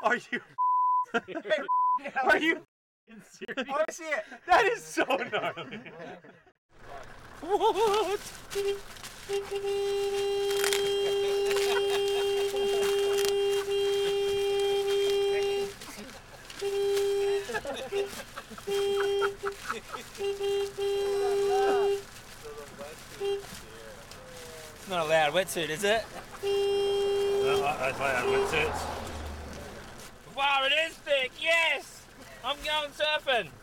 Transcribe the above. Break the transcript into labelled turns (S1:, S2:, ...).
S1: Are you? Are you serious?
S2: I see it.
S1: That is so gnarly. What?
S3: It's not a loud wetsuit, is it?
S1: No, that's why I went to it.
S3: Wow, it is thick, yes! I'm going surfing!